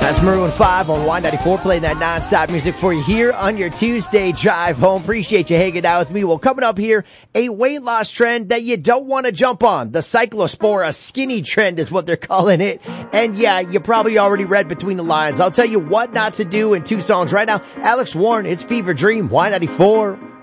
That's Maroon 5 on Y94, playing that non-stop music for you here on your Tuesday drive home. Appreciate you hanging out with me. Well, coming up here, a weight loss trend that you don't want to jump on. The Cyclospora skinny trend is what they're calling it. And yeah, you probably already read between the lines. I'll tell you what not to do in two songs right now. Alex Warren, it's Fever Dream, Y94.